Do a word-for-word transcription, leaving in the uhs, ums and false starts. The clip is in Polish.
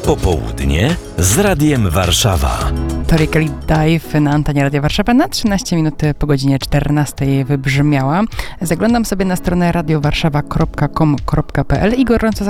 Popołudnie z Radiem Warszawa. Torical Dive na antenie Radia Warszawa na trzynaście minut po godzinie czternastej wybrzmiała. Zaglądam sobie na stronę radiowarszawa kropka com kropka pe el i gorąco